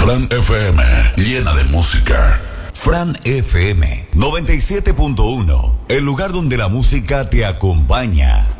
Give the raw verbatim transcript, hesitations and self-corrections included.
Fran F M, llena de música. Fran F M noventa y siete punto uno, el lugar donde la música te acompaña.